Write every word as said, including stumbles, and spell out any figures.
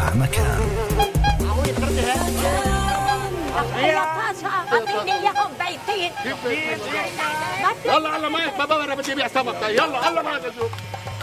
مع مكان. يلا يلا ما بابا انا بدي ابيع سمك. يلا يلا ما